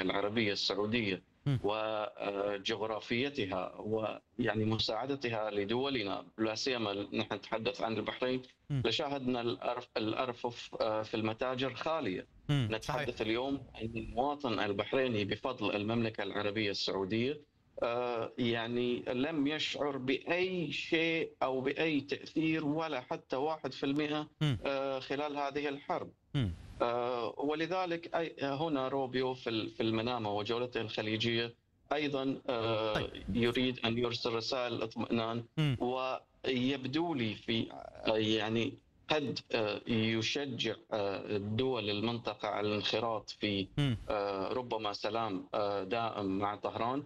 العربية السعودية وجغرافيتها ويعني مساعدتها لدولنا، لا سيما نحن نتحدث عن البحرين، لشاهدنا الأرفف في المتاجر خالية. صحيح. نتحدث اليوم عن المواطن البحريني بفضل المملكة العربية السعودية يعني لم يشعر بأي شيء أو بأي تأثير ولا حتى 1% خلال هذه الحرب. ولذلك هنا روبيو في المنامة وجولته الخليجية أيضا يريد أن يرسل رسائل اطمئنان، ويبدو لي في يعني قد يشجع دول المنطقة على الانخراط في ربما سلام دائم مع طهران،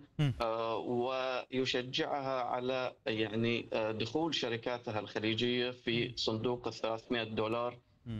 ويشجعها على يعني دخول شركاتها الخليجية في صندوق $300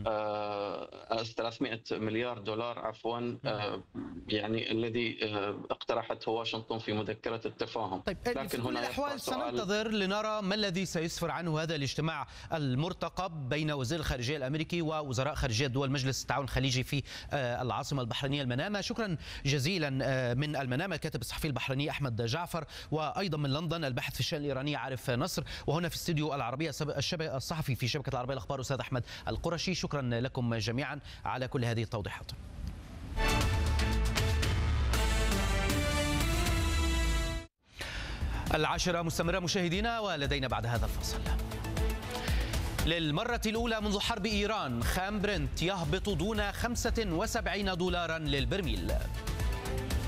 300 مليار دولار عفوا، يعني الذي اقترحته واشنطن في مذكرة التفاهم. طيب، لكن هنا الأحوال سننتظر لنرى ما الذي سيسفر عنه هذا الاجتماع المرتقب بين وزير الخارجية الأمريكي ووزراء خارجية دول مجلس التعاون الخليجي في العاصمة البحرينية المنامة. شكرا جزيلا من المنامة الكاتب الصحفي البحريني أحمد جعفر، وأيضا من لندن الباحث في الشأن الإيراني عارف نصر، وهنا في استديو العربية الصحفي في شبكة العربية الأخبار أستاذ أحمد القرشي. شكرا لكم جميعا على كل هذه التوضيحات. 10 مستمرة مشاهدينا، ولدينا بعد هذا الفصل. للمرة الأولى منذ حرب إيران خام برنت يهبط دون $75 للبرميل.